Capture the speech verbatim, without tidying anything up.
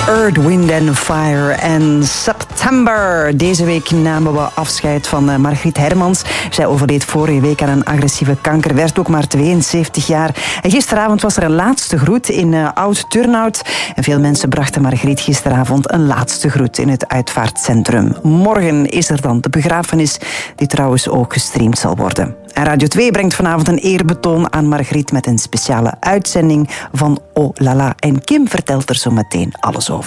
Earth, Wind and Fire en September. Deze week namen we afscheid van Margriet Hermans. Zij overleed vorige week aan een agressieve kanker, werd ook maar tweeënzeventig jaar. En gisteravond was er een laatste groet in uh, Oud-Turnhout. En veel mensen brachten Margriet gisteravond een laatste groet in het uitvaartcentrum. Morgen is er dan de begrafenis, die trouwens ook gestreamd zal worden. En Radio twee brengt vanavond een eerbetoon aan Margriet met een speciale uitzending van Oh La La. En Kim vertelt er zo meteen alles over.